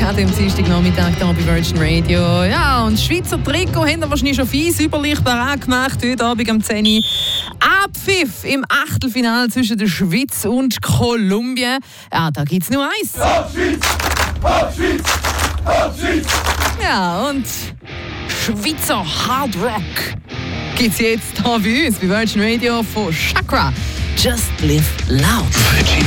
an dem Dienstagnachmittag hier bei Virgin Radio. Ja, und das Schweizer Trikot haben wir wahrscheinlich schon fies überlich parat gemacht, heute Abend am 10 Uhr. Abpfiff im Achtelfinale zwischen der Schweiz und Kolumbien. Ja, da gibt es nur eins. Auf Schweiz! Auf Schweiz! Auf Schweiz! Ja, und Schweizer Hard Rock gibt es jetzt hier bei uns, bei Virgin Radio von Chakra. Just Live Loud. Virgin